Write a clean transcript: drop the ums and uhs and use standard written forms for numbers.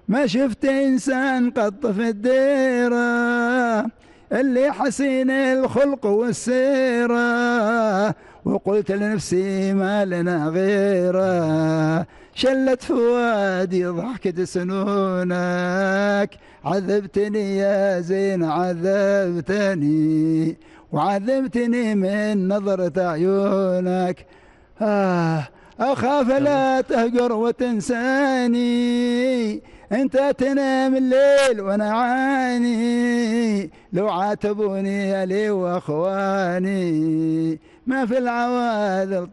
ما شفت إنسان قط في الديرة اللي حسين الخلق والسيرة، وقلت لنفسي ما لنا غيره. شلت فؤادي ضحكة سنونك، عذبتني يا زين عذبتني، وعذبتني من نظرة عيونك. أخاف يلا. لا تهجر وتنساني، انت تنام الليل وانا عاني، لو عاتبوني لي واخواني ما في العواذل